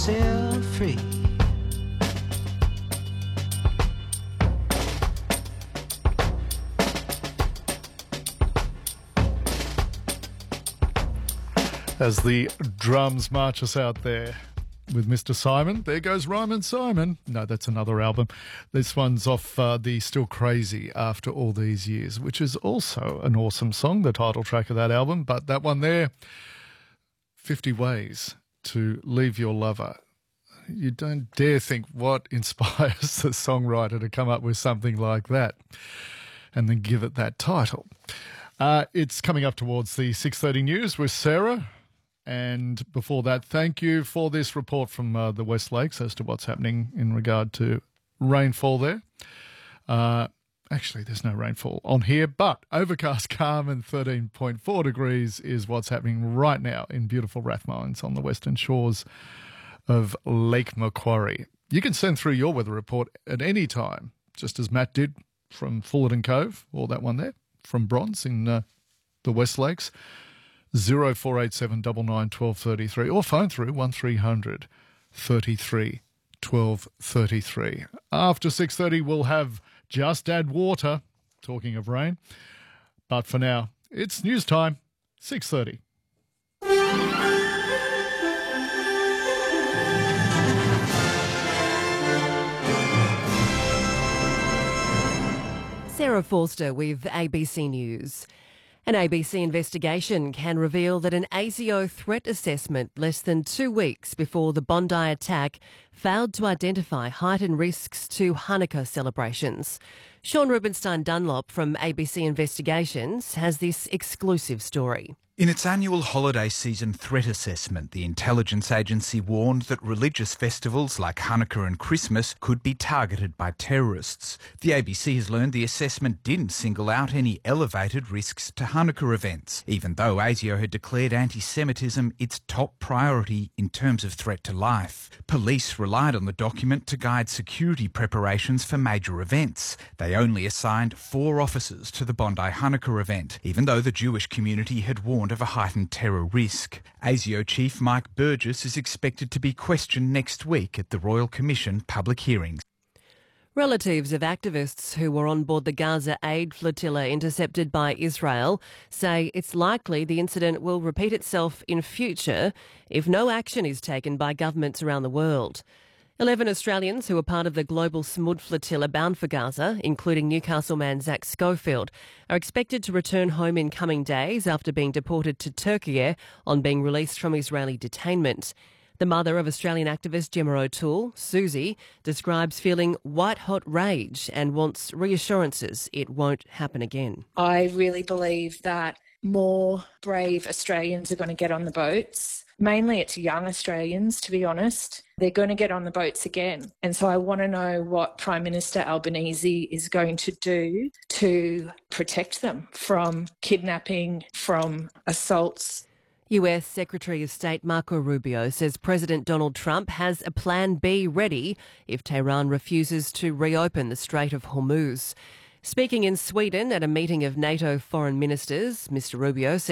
Sail free. As the drums march us out there with Mr. Simon. There goes Ryman Simon. No, that's another album. This one's off the Still Crazy After All These Years, which is also an awesome song, the title track of that album. But that one there, 50 Ways to Leave Your Lover. You don't dare think what inspires the songwriter to come up with something like that and then give it that title. It's coming up towards the 6:30 news with Sarah. And before that, thank you for this report from the West Lakes as to what's happening in regard to rainfall there. Actually, there's no rainfall on here, but overcast, calm and 13.4 degrees is what's happening right now in beautiful Rathmines on the western shores of Lake Macquarie. You can send through your weather report at any time, just as Matt did from Fullerton Cove, or that one there, from Bronze in the West Lakes. 0487 99 1233 or phone through 1300 33 1233. After 6:30 we'll have Just Add Water, talking of rain. But for now, it's news time, 6:30. Sarah Forster with ABC News. An ABC investigation can reveal that an ASIO threat assessment less than 2 weeks before the Bondi attack failed to identify heightened risks to Hanukkah celebrations. Sean Rubenstein Dunlop from ABC Investigations has this exclusive story. In its annual holiday season threat assessment, the intelligence agency warned that religious festivals like Hanukkah and Christmas could be targeted by terrorists. The ABC has learned the assessment didn't single out any elevated risks to Hanukkah events, even though ASIO had declared anti-Semitism its top priority in terms of threat to life. Police relied on the document to guide security preparations for major events. They only assigned 4 officers to the Bondi Hanukkah event, even though the Jewish community had warned of a heightened terror risk. ASIO Chief Mike Burgess is expected to be questioned next week at the Royal Commission public hearings. Relatives of activists who were on board the Gaza aid flotilla intercepted by Israel say it's likely the incident will repeat itself in future if no action is taken by governments around the world. 11 Australians who are part of the global Smud flotilla bound for Gaza, including Newcastle man Zach Schofield, are expected to return home in coming days after being deported to Turkey on being released from Israeli detainment. The mother of Australian activist Gemma O'Toole, Susie, describes feeling white-hot rage and wants reassurances it won't happen again. I really believe that more brave Australians are going to get on the boats. Mainly it's young Australians, to be honest. They're going to get on the boats again. And so I want to know what Prime Minister Albanese is going to do to protect them from kidnapping, from assaults. US Secretary of State Marco Rubio says President Donald Trump has a plan B ready if Tehran refuses to reopen the Strait of Hormuz. Speaking in Sweden at a meeting of NATO foreign ministers, Mr. Rubio said